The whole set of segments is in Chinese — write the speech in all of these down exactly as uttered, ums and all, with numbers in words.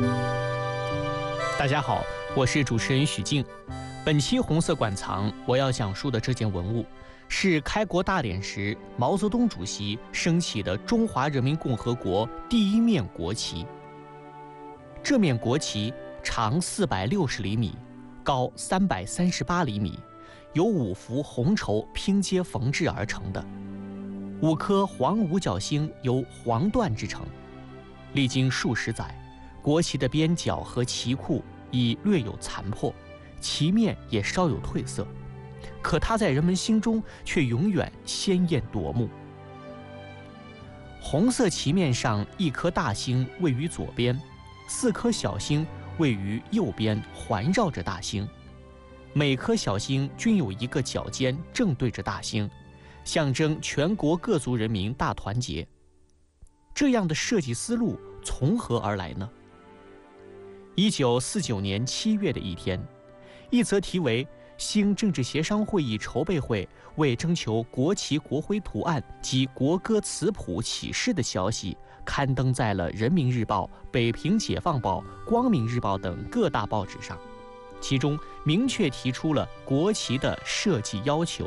大家好，我是主持人许静。本期红色馆藏我要讲述的这件文物，是开国大典时毛泽东主席升起的中华人民共和国第一面国旗。这面国旗长四百六十厘米，高三百三十八厘米，由五幅红绸拼接缝制而成的。五颗黄五角星由黄缎制成，历经数十载，国旗的边角和旗库已略有残破，旗面也稍有褪色，可它在人们心中却永远鲜艳夺目。红色旗面上一颗大星位于左边，四颗小星位于右边，环绕着大星。每颗小星均有一个角尖正对着大星，象征全国各族人民大团结。这样的设计思路从何而来呢？一九四九年七月的一天，一则题为“新政治协商会议筹备会为征求国旗国徽图案及国歌词谱启事”的消息刊登在了《人民日报》、《北平解放报》、《光明日报》等各大报纸上，其中明确提出了国旗的设计要求。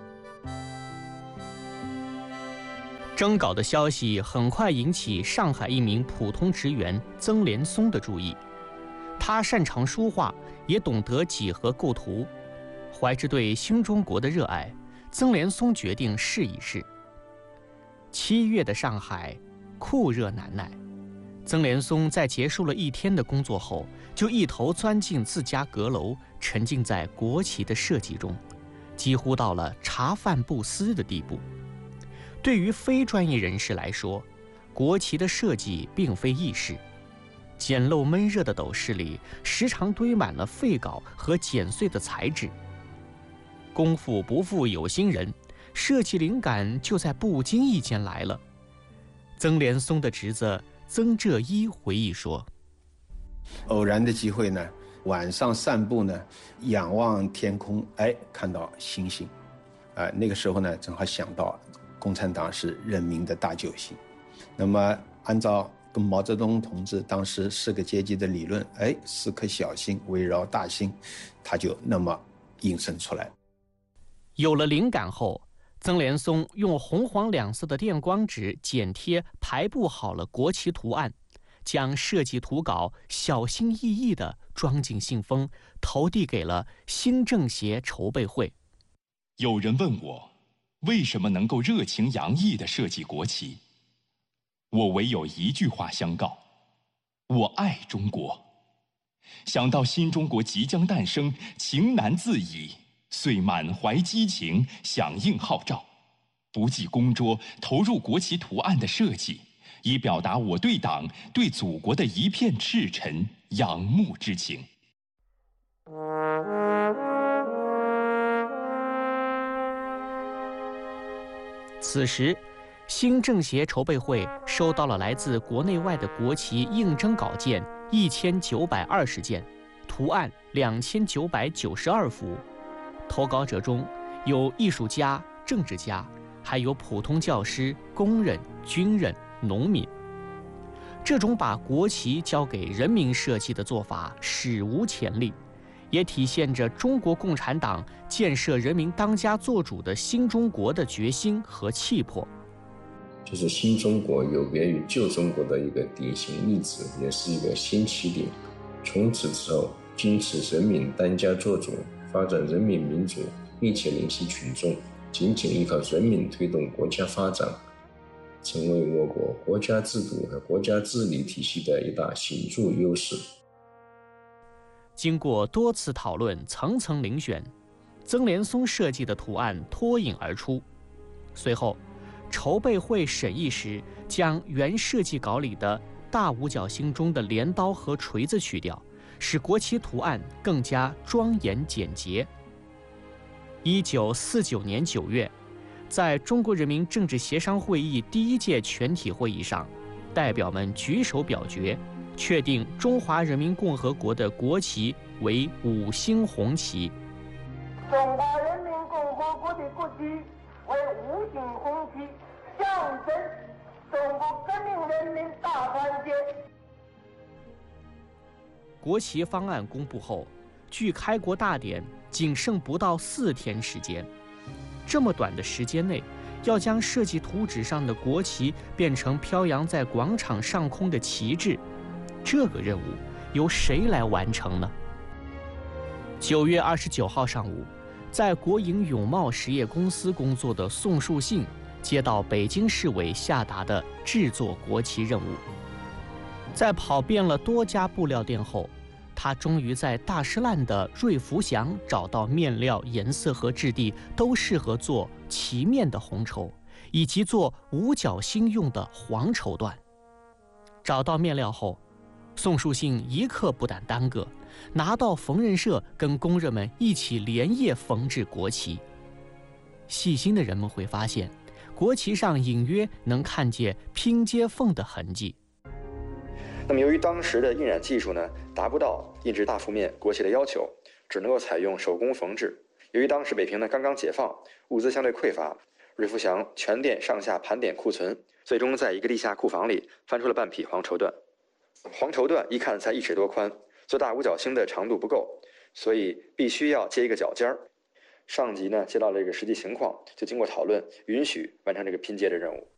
征稿的消息很快引起上海一名普通职员曾连松的注意。他擅长书画，也懂得几何构图。怀着对新中国的热爱，曾连松决定试一试。七月的上海酷热难耐，曾连松在结束了一天的工作后，就一头钻进自家阁楼，沉浸在国旗的设计中，几乎到了茶饭不思的地步。对于非专业人士来说，国旗的设计并非易事。简陋闷热的斗室里，时常堆满了废稿和剪碎的材质。功夫不负有心人，设计灵感就在不经意间来了。曾连松的侄子曾浙一回忆说：“ 偶然的机会呢，晚上散步呢，仰望天空，哎，看到星星，啊、呃，那个时候呢，正好想到共产党是人民的大救星。那么按照跟毛泽东同志当时四个阶级的理论，哎，四颗小星围绕大星，它就那么引申出来。” 有了灵感后，曾连松用红黄两色的电光纸剪贴排布好了国旗图案，将设计图稿小心翼翼地装进信封，投递给了新政协筹备会。 有人问我，为什么能够热情洋溢地设计国旗？我唯有一句话相告：我爱中国。想到新中国即将诞生，情难自已，遂满怀激情，响应号召，不计工拙，投入国旗图案的设计，以表达我对党、对祖国的一片赤诚、仰慕之情。 此时，新政协筹备会收到了来自国内外的国旗应征稿件一千九百二十件，图案两千九百九十二幅。投稿者中有艺术家、政治家，还有普通教师、工人、军人、农民。这种把国旗交给人民设计的做法史无前例，也体现着中国共产党建设人民当家作主的新中国的决心和气魄。 就是新中国有别于旧中国的一个典型例子，也是一个新起点。从此之后，坚持人民当家作主，发展人民民主，并且联系群众，紧紧依靠人民推动国家发展，成为我国国家制度和国家治理体系的一大显著优势。 经过多次讨论、层层遴选，曾连松设计的图案脱颖而出。随后，筹备会审议时，将原设计稿里的大五角星中的镰刀和锤子去掉，使国旗图案更加庄严简洁。一九四九年九月，在中国人民政治协商会议第一届全体会议上，代表们举手表决，确定中华人民共和国的国旗为五星红旗。 中华人民共和国的国旗为五星红旗，象征中国革命人民大团结。 国旗方案公布后，距开国大典仅剩不到四天时间。这么短的时间内，要将设计图纸上的国旗变成飘扬在广场上空的旗帜，这个任务由谁来完成呢？九月二十九号上午，在国营永茂实业公司工作的宋树信接到北京市委下达的制作国旗任务。在跑遍了多家布料店后，他终于在大施烂的瑞福祥找到面料、颜色和质地都适合做旗面的红绸，以及做五角星用的黄绸缎。找到面料后，宋树信一刻不敢耽搁，拿到缝纫社跟工人们一起连夜缝制国旗。细心的人们会发现，国旗上隐约能看见拼接缝的痕迹。 那么由于当时的印染技术呢达不到印制大幅面国旗的要求，只能够采用手工缝制。由于当时北平呢刚刚解放，物资相对匮乏，瑞福祥全店上下盘点库存，最终在一个地下库房里翻出了半匹黄绸缎。黄绸缎一看才一尺多宽，做大五角星的长度不够，所以必须要接一个角尖儿。上级呢接到了这个实际情况，就经过讨论，允许完成这个拼接的任务。